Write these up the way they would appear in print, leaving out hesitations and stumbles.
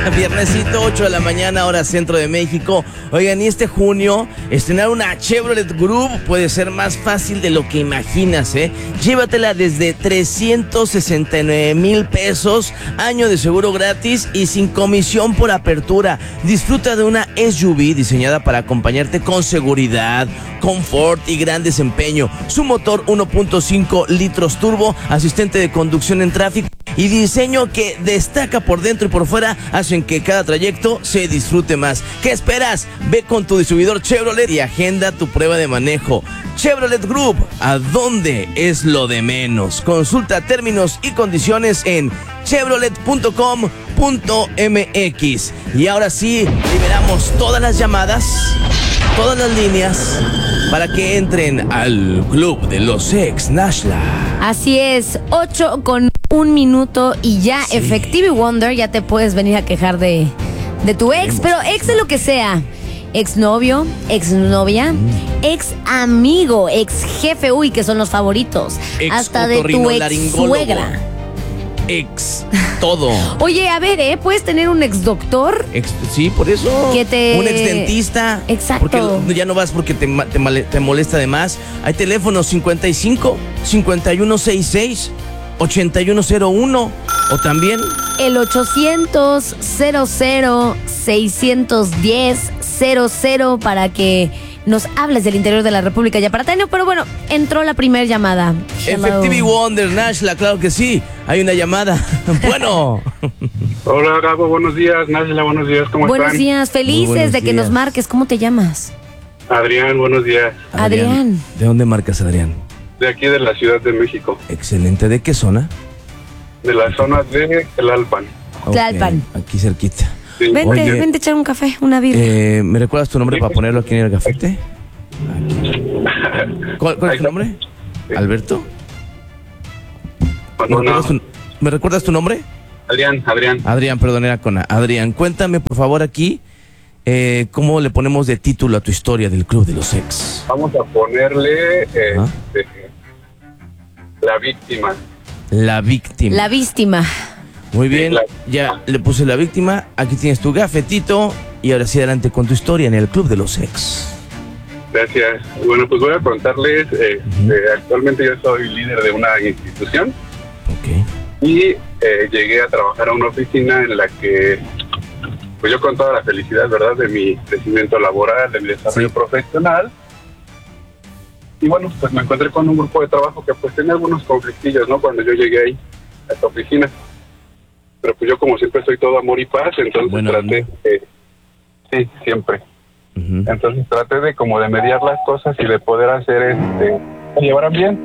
Viernesito, 8 de la mañana, hora centro de México. Oigan, y este junio, estrenar una Chevrolet Groove puede ser más fácil de lo que imaginas, ¿eh? Llévatela desde 369,000 pesos, año de seguro gratis y sin comisión por apertura. Disfruta de una SUV diseñada para acompañarte con seguridad, confort y gran desempeño. Su motor 1.5 litros turbo, asistente de conducción en tráfico y diseño que destaca por dentro y por fuera hacen que cada trayecto se disfrute más. ¿Qué esperas? Ve con tu distribuidor Chevrolet y agenda tu prueba de manejo. Chevrolet Group, ¿a dónde es lo de menos? Consulta términos y condiciones en chevrolet.com.mx. Y ahora sí, liberamos todas las llamadas, todas las líneas, para que entren al Club de los Ex, Nashla. Así es, 8:01 y ya, sí. Effective Wonder, ya te puedes venir a quejar de tu ex, pero ex de lo que sea. Exnovio, exnovia, ex amigo, ex jefe, uy, que son los favoritos. Hasta de tu ex suegra. Ex, todo. Oye, a ver, ¿puedes tener un ex doctor? Sí, por eso. Un ex dentista. Exacto. Porque ya no vas porque te molesta de más. Hay teléfonos 55 5166 8101 o también el 800 00 610 00 para que nos hables del interior de la República Yaparatano. Pero bueno, entró la primera llamada. Effective Wonder, Nashla, claro que sí. Hay una llamada. Bueno. Hola, Gabo, buenos días. Nashla, buenos días. ¿Cómo están? Buenos días, felices de que nos marques. ¿Cómo te llamas? Adrián, buenos días. Adrián. ¿De dónde marcas, Adrián? De aquí, de la Ciudad de México. Excelente. ¿De qué zona? De la zona de Tlalpan. Tlalpan. Aquí cerquita. Sí. Vente a echar un café, una birra. ¿Me recuerdas tu nombre para ponerlo aquí en el gafete? ¿Cuál es tu nombre? Sí. ¿Alberto? ¿Me recuerdas tu nombre? Adrián. Adrián, perdón, era con A. Adrián, cuéntame por favor aquí cómo le ponemos de título a tu historia del Club de los Ex. Vamos a ponerle La víctima. La víctima. La víctima. Muy bien, ya le puse la víctima. Aquí tienes tu gafetito y ahora sí adelante con tu historia en el Club de los Ex. Gracias. Bueno, pues voy a contarles, actualmente yo soy líder de una institución. Ok. Y llegué a trabajar a una oficina en la que, pues yo con toda la felicidad, ¿verdad?, de mi crecimiento laboral, de mi desarrollo profesional. Y bueno, pues me encontré con un grupo de trabajo que pues tenía algunos conflictillos, ¿no?, cuando yo llegué ahí, a esta oficina. Pero pues yo como siempre soy todo amor y paz, entonces traté, sí, siempre. Entonces traté de como de mediar las cosas y de poder hacer, que llevaran bien.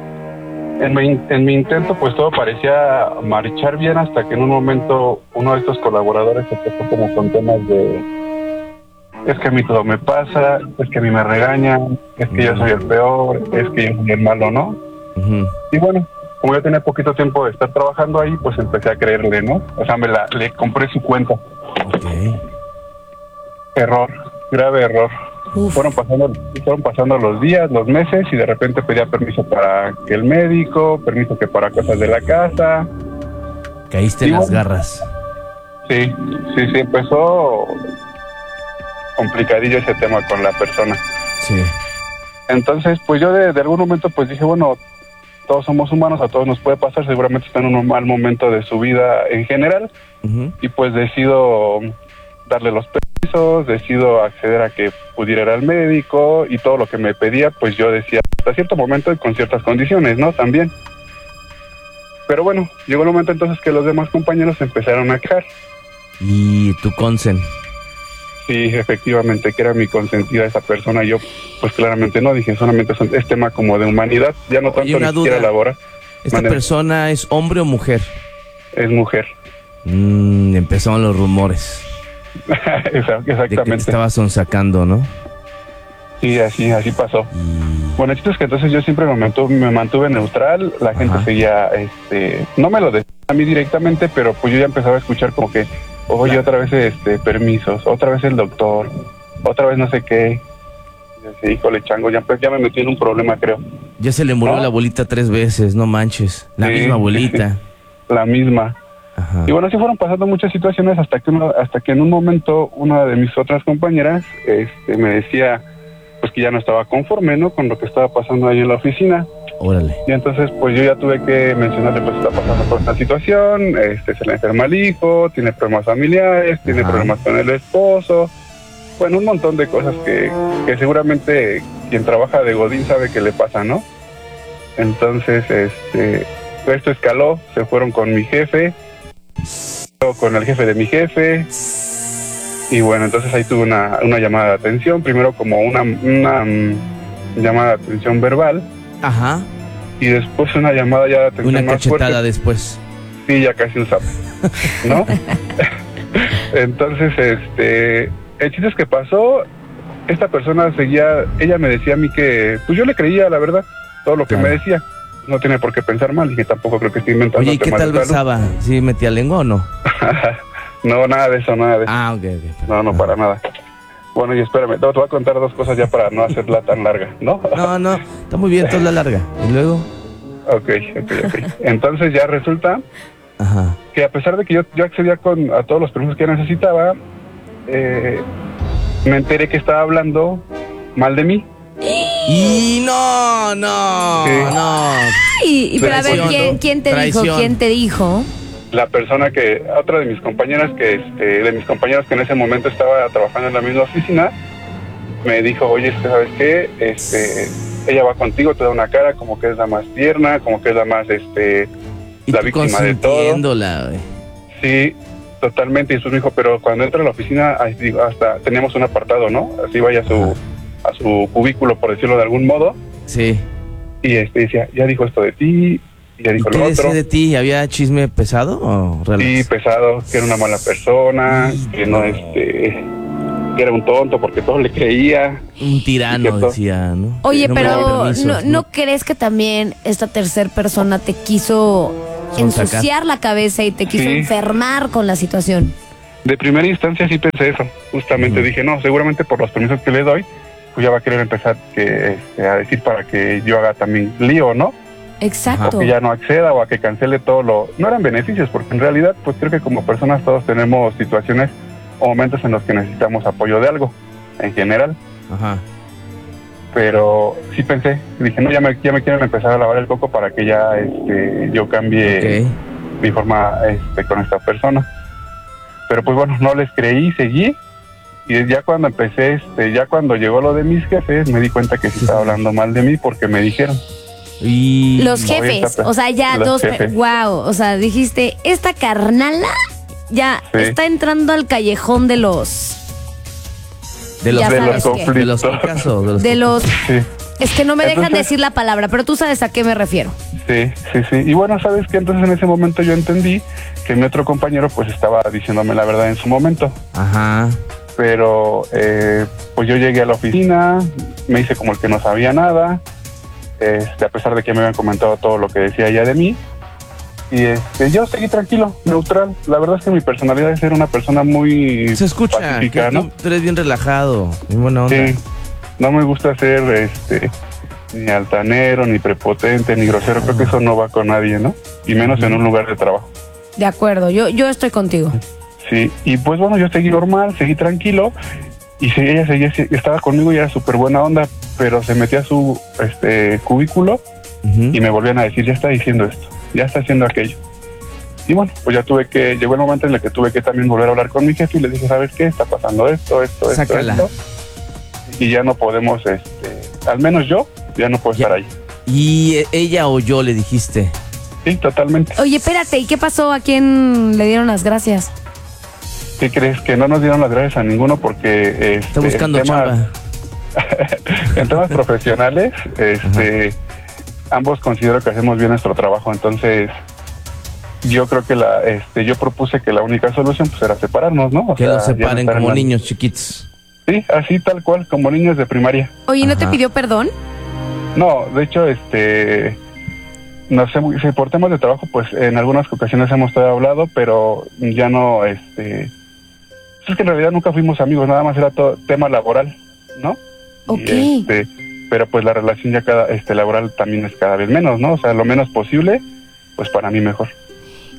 En mi intento pues todo parecía marchar bien hasta que en un momento uno de estos colaboradores se puso como con temas de: es que a mí todo me pasa, es que a mí me regañan, es que yo soy el peor, es que yo soy el malo, ¿no? Y bueno, como yo tenía poquito tiempo de estar trabajando ahí, pues empecé a creerle, ¿no? O sea, le compré su cuenta. Okay. Error, grave error. Fueron pasando los días, los meses, y de repente pedía permiso para que el médico, permiso que para cosas de la casa. Caíste en las garras. Sí, empezó complicadillo ese tema con la persona. Sí. Entonces, pues yo de algún momento pues dije, bueno, todos somos humanos, a todos nos puede pasar, seguramente está en un mal momento de su vida en general, y pues decido darle los permisos, decido acceder a que pudiera ir al médico, y todo lo que me pedía, pues yo decía hasta cierto momento y con ciertas condiciones, ¿no? También. Pero bueno, llegó el momento entonces que los demás compañeros empezaron a quejar. ¿Y tu consen? Sí, efectivamente, que era mi consentida esa persona. Yo, pues claramente no, dije, solamente es tema como de humanidad, ya no tanto ni siquiera laboral. ¿Esta persona es hombre o mujer? Es mujer. Empezaron los rumores. Exactamente. De que te estabas sonsacando, ¿no? Sí, así pasó. Bueno, el chiste es que entonces yo siempre me mantuve neutral, la gente seguía, no me lo decía a mí directamente, pero pues yo ya empezaba a escuchar como que, oye, otra vez permisos, otra vez el doctor, otra vez no sé qué. Y híjole, chango, ya me metí en un problema, creo. Ya se le murió la abuelita 3 veces, no manches. La misma abuelita. La misma. Ajá. Y bueno, así fueron pasando muchas situaciones hasta que en un momento una de mis otras compañeras me decía pues que ya no estaba conforme, ¿no? Con lo que estaba pasando ahí en la oficina. Órale. Y entonces pues yo ya tuve que mencionarle pues está pasando por esta situación, se le enferma el hijo, tiene problemas familiares, tiene Ajá. problemas con el esposo, bueno, un montón de cosas que seguramente quien trabaja de godín sabe que le pasa, ¿no? Entonces, esto escaló, se fueron con mi jefe, con el jefe de mi jefe, y bueno, entonces ahí tuve una llamada de atención, primero como una llamada de atención verbal, Ajá. y después una llamada ya de atención Una más fuerte. cachetada después. Sí, ya casi un sapo, ¿no? Entonces, el chiste es que pasó, esta persona ella me decía a mí que, pues yo le creía, la verdad, todo lo que Claro. me decía. No tiene por qué pensar mal, y que tampoco creo que esté inventando Oye, ¿y qué temas tal de salud. besaba? ¿Sí metía lengua o no? No, nada de eso. Ah, ok. No, para nada. Bueno, y espérame, te voy a contar dos cosas ya para no hacerla tan larga, ¿no? No, está muy bien, toda la larga. ¿Y luego? Ok. Entonces ya resulta Ajá. que a pesar de que yo accedía a todos los permisos que necesitaba, me enteré que estaba hablando mal de mí. Y no. Y pero a ver, Traición. ¿quién te Traición. dijo? ¿Quién te dijo? La persona otra de mis compañeras de mis compañeros que en ese momento estaba trabajando en la misma oficina, me dijo, oye, ¿sabes qué? Ella va contigo, te da una cara como que es la más tierna, como que es la más, Y la tú víctima de todo. consintiéndola, güey. Sí, totalmente. Y eso me dijo, pero cuando entra a la oficina, ahí digo, hasta teníamos un apartado, ¿no? Así vaya a su cubículo, por decirlo de algún modo. Sí. Y decía, ya dijo esto de ti, y ya ¿Y dijo qué lo decía otro. de ti? ¿Había chisme pesado o relax? Sí, pesado, que era una mala persona, que no, que era un tonto porque todo le creía. Un tirano, Y que todo. decía, ¿no? Oye, No me pero da permisos, ¿no crees que también esta tercer persona te quiso Sonsacar. ensuciar la cabeza y te quiso Sí. enfermar con la situación? De primera instancia sí pensé eso. Justamente dije, no, seguramente por los permisos que le doy, pues ya va a querer empezar a decir para que yo haga también lío, ¿no? Exacto. O que ya no acceda o a que cancele todo lo... No eran beneficios, porque en realidad, pues creo que como personas todos tenemos situaciones o momentos en los que necesitamos apoyo de algo, en general. Ajá. Pero sí pensé, dije, no, ya me quieren empezar a lavar el coco para que ya yo cambie Ok. mi forma con esta persona. Pero pues bueno, no les creí, seguí. Y ya cuando empecé, ya cuando llegó lo de mis jefes, me di cuenta que sí estaba hablando mal de mí porque me dijeron. Y Los No, jefes, esta- o sea, ya los dos, jefes. wow, o sea, dijiste, esta carnala ya Sí. está entrando al callejón de los, de los, ya de sabes los qué. de los conflictos. cocas o de los, Sí, es que no me dejan Entonces- decir la palabra, pero tú sabes a qué me refiero. sí. Y bueno, ¿sabes qué? Entonces en ese momento yo entendí que mi otro compañero pues estaba diciéndome la verdad en su momento. Ajá. Pero pues yo llegué a la oficina, me hice como el que no sabía nada, a pesar de que me habían comentado todo lo que decía ella de mí. Y yo seguí tranquilo, neutral. La verdad es que mi personalidad es ser una persona muy Se escucha. pacífica, Que ¿no? tú eres bien relajado. Muy buena onda. Sí, no me gusta ser ni altanero, ni prepotente, ni grosero. Creo que eso no va con nadie, ¿no? Y menos en un lugar de trabajo. De acuerdo, yo estoy contigo. Sí, y pues bueno, yo seguí normal, seguí tranquilo. Y ella estaba conmigo y era súper buena onda, pero se metía a su cubículo Ujú. y me volvían a decir, ya está diciendo esto, ya está haciendo aquello. Y bueno, pues ya llegó el momento en el que tuve que también volver a hablar con mi jefe y le dije, ¿sabes qué? Está pasando esto. Sácala. Y ya no podemos, al menos yo, ya no puedo Ya. estar ahí. Y ella o yo le dijiste. Sí, totalmente. Oye, espérate, ¿y qué pasó? ¿A quién le dieron las gracias? ¿Qué crees? Que no nos dieron las gracias a ninguno porque Está buscando chamba. en temas profesionales, ambos considero que hacemos bien nuestro trabajo, entonces yo creo que yo propuse que la única solución pues era separarnos, ¿no? O Que sea, los ya no separen estar en como la- niños chiquitos. Sí, así tal cual, como niños de primaria. Oye, ¿no te Ajá. pidió perdón? No, de hecho, no sé, si por temas de trabajo, pues en algunas ocasiones hemos estado hablado, pero ya no, es que en realidad nunca fuimos amigos, nada más era todo tema laboral, ¿no? Ok. Y, pero pues la relación ya laboral también es cada vez menos, ¿no? O sea, lo menos posible, pues para mí mejor.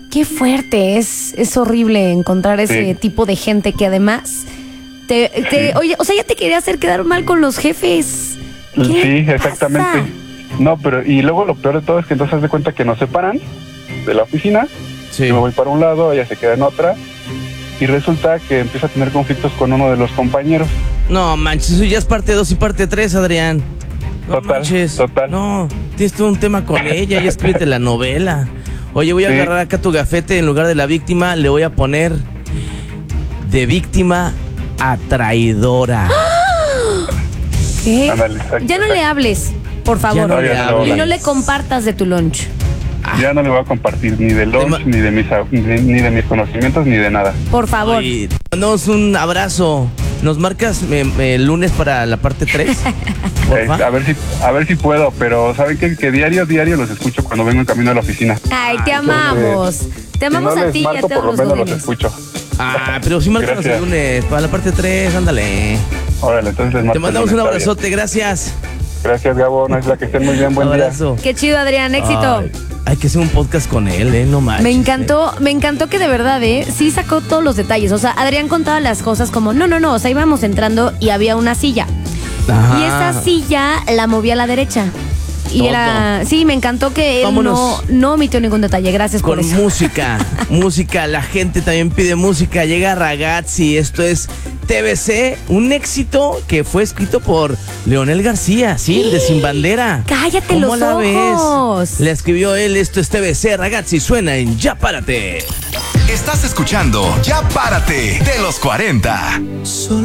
Qué fuerte, es horrible encontrar ese tipo de gente que además oye, o sea, ya te quería hacer quedar mal con los jefes. Sí, exactamente. Pasa? No, pero y luego lo peor de todo es que entonces haz de cuenta que nos separan de la oficina. Sí. Yo me voy para un lado, ella se queda en otra. Y resulta que empieza a tener conflictos con uno de los compañeros. No manches, eso ya es parte 2 y parte 3, Adrián. No Total, manches. total. No, tienes todo un tema con ella, ya escríbete la novela. Oye, voy a agarrar acá tu gafete, en lugar de la víctima, le voy a poner de víctima a traidora. ¿Qué? Ándale, exacto. Ya no le hables, por favor. Ya no le Ya no hables. Y no le compartas de tu lunch. Ya no le voy a compartir ni del lunch, ni de mis conocimientos, ni de nada. Por favor. Oye, te mandamos un abrazo. ¿Nos marcas el lunes para la parte 3? A ver si puedo, pero ¿saben qué? Que diario los escucho cuando vengo en camino a la oficina. Ay, te amamos. Te amamos si no a les ti y a marco, todos por lo los menos los jóvenes. escucho. Pero sí márcanos el Gracias. lunes para la parte 3, ándale. Órale, entonces les marco Te mandamos el un lunes, está abrazote, gracias. bien. Gracias, Gabo, no es la que estén muy bien, buen día. Abrazo. Qué chido, Adrián, éxito. Ay, hay que hacer un podcast con él, no manches. Me encantó que de verdad, sí sacó todos los detalles. O sea, Adrián contaba las cosas como, no, o sea, íbamos entrando y había una silla. Ajá. Y esa silla la movía a la derecha. Y Todo. sí, me encantó que él Vámonos. no omitió ningún detalle. Gracias por Con eso. música, la gente también pide música. Llega Ragazzi, esto es TBC, un éxito que fue escrito por Leonel García, sí, el de Sin Bandera. Cállate ¿Cómo los la ojos. ves? Le escribió él, esto es TBC, Ragazzi, suena en Ya Párate. Estás escuchando Ya Párate de los 40. Solo